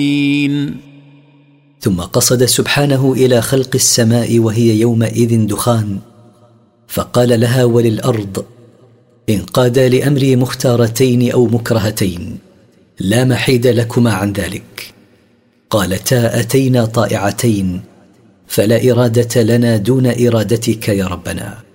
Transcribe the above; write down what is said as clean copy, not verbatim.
ثم قصد سبحانه إلى خلق السماء وهي يومئذ دخان، فقال لها وللأرض: انقادا لأمري مختارتين أو مكرهتين لا محيد لكما عن ذلك. قالتا: أتينا طائعتين، فلا إرادة لنا دون إرادتك يا ربنا.